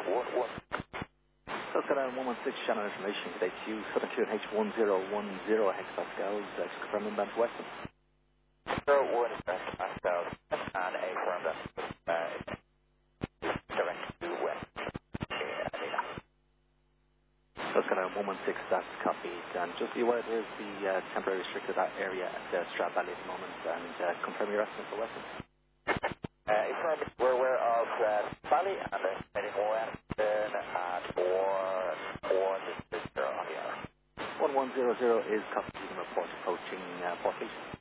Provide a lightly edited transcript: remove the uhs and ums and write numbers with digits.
South Carolina 116 channel information today to you, Southern QNH 1010 hectopascals, confirm inbound to Weston. 01 hectopascals, and a firm that 72 West. South Carolina 116, that's copied, and just be aware there's the temporary restricted area at Strat Valley at the moment, and confirm your estimate for Weston. We're aware of Valley and the remaining Weston at 4100 on the hour. 1100 is copied, report approaching Port Fleet.